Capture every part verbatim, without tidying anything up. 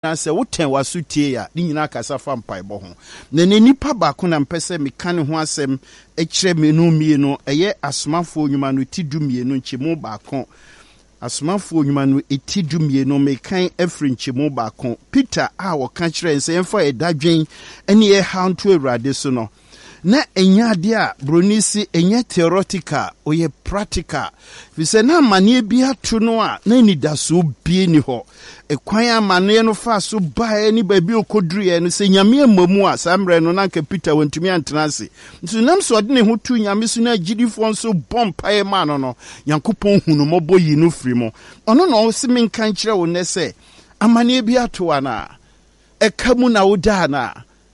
se woten wasutie ya ni nyina kasa fa mpaebɔ ho na ne nipa ba ko na mpese meka ne ho asɛm ekire me no mie no eye asomafo nnwuma no ti du mie no nkyemu ba ko asomafo nnwuma no eti du mie no mekan efri nkyemu ba ko Peter a wɔka kyerɛ nse emfa edadwen ene ye how to awurade so no na enya de a bronisi enya theoretical oye practical fise na amane bi ato no a na ni da so bie ni ho ekwan amane no fa so bae ni ba bi okodruye no se nyame amamu a samre no na nka Peter wantumi antenase nso nam so de ne ho tu nyame so na agidifo nso bompae ma no no Yankopɔn hunu mɔbɔ yi no firi mo ono no se menkan kyerɛ wo ne se amane bi ato ana ekamu na woda na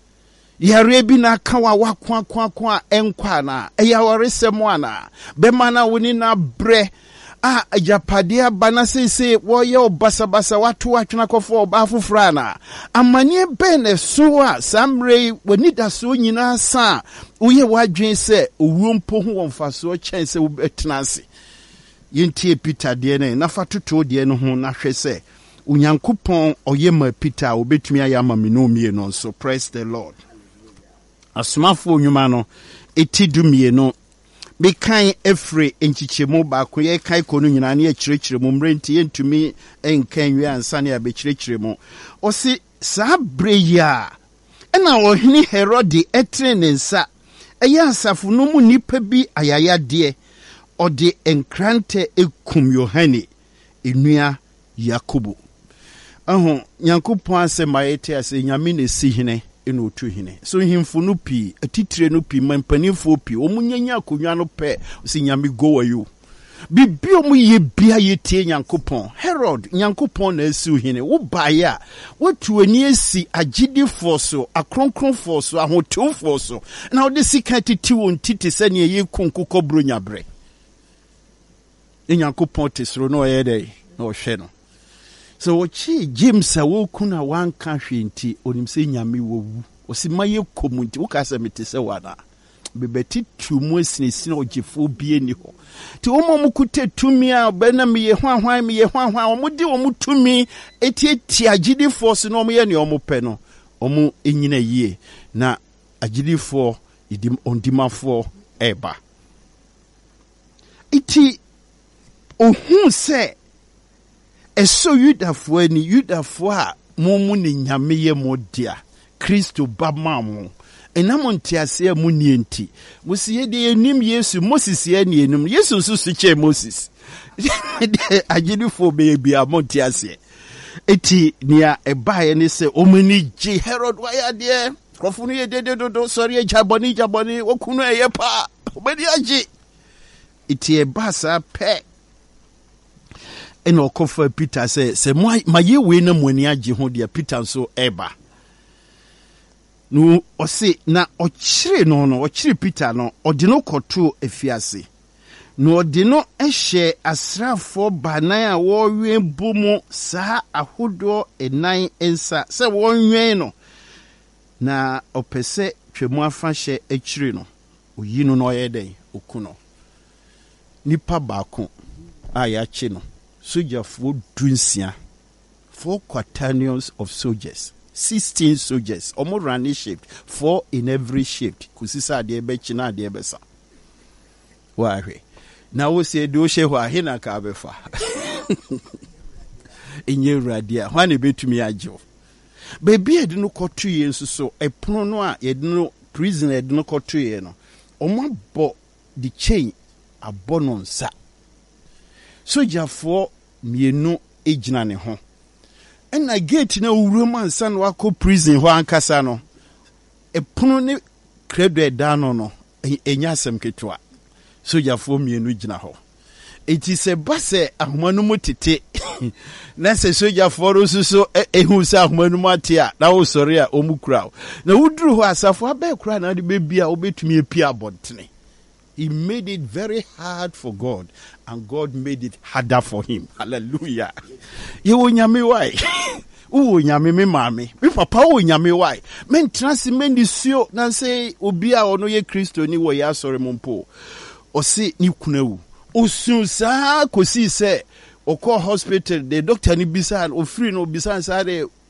yare bi na kawa wakwa kwa kwa enkwa na eyawore semo ana be mana woni na bre a ajapade abana sese wo ye obasabasa watu atwena kofo oba afufra na amane be ne so a samre woni da so nyina sa uye wadwen se owuo mpo ho wonfaso chen se wobetenase yentie Peter de ne na fatoto de ne ho na hwe se Onyankopɔn oyema Peter obetumi ayama me no mie no so praise the Lord. Asomafo nnwuma no eti dumie no bekan efre enchichemu ba ko ye kai ko no nyina na ye kyerɛkyerɛmu mrenti yentumi enkan wi ansa na be kyerɛkyerɛmu osi saa breya ɛna ohini Herode etre ne nsa ɛyɛ asafo no mu nipa bi ayayade ɔde enkrante ekum Yohane enua Yakobo aho Nyankopɔn asɛm ayete ase nyame na si hene eno otu hine so himfo no pi atitire no pi mampanifo pi omunyanya akonwa no pe si nyame go ayo bibi omu ye bia ye tie Nyankopɔn Herod Nyankopɔn na asi hine wo bae a watu ani asi agidi forso akronkron forso ahotew forso na ode sika titi won titi se ne ye konkokɔ bro nyabre Nyankopɔn tesro no ye dey na ohwe no so wachi James a wokuna wanka hwenti onimse nyame wowu osimaye komunti wukasa metese wana bebeti tumu esinesina ogifo bie ni ho ti omo mukute tumi a bena miye hwanhwan miye hwanhwan omudi omutumi eti eti agidi force no omo ye ne omo pe no omo enyina yie na agidi for idim ondimafo eba iti ohun se eso yudafo ani yudafo a mumu ne nyame ye modia Kristo bamamu enamo ntiase amu nienti musi ye de enim Yesu Moses ye ne enum Yesu so su che Moses agidifo be bia montiase eti nia ebae ne se omani ji Herod waya de krofunu ye de dodo sorry jaboni jaboni okunu eye pa omani aji eti ebasa pe eno kofa Peter say se maye we na muani age ho de Peter so eba no ose na ochire no no ochire Peter no ode no koto afiase no ode no ehye asrafo banan a wo wen bomu saa ahodo enan ensa se wonwen no na opese twemu afa hye achire no oyi no no oyeden okuno nipa baako a ya che no soldier for dunsia four quaternions of soldiers sixteen soldiers omo running shift four in every shift kusisa de be china de be sa wa hwe na wo se do hye ho ahina ka befa enye radia hwa na betumi agyo bebi ede no kotu ye nso so epono no a ye de no prison ede no kotu ye no omo bo the chain abononsa soldier for mienu ejina ne ho ena gate na uwuram ansa no akọ prison ho ankasa no epono ne credo edano no enya asem ketwa soldier for mienu jina ho eti se base ahomanu mutete na se soldier for so ehu se ahomanu mate a na wo sori a omukura na wuduru ho asafo abekura na de bebia obetumi epia abontene. He made it very hard for God, and God made it harder for him. Hallelujah. You will nyame why? Ooh, nyame me mami. Me papa o nyame why? Men transi men disio na say obia ono ye Kristo ni wo ya sore mumpo. O si ni kunewu. Osun sa kosi se okọ hospital the doctor ni bisa o free no bisa sa de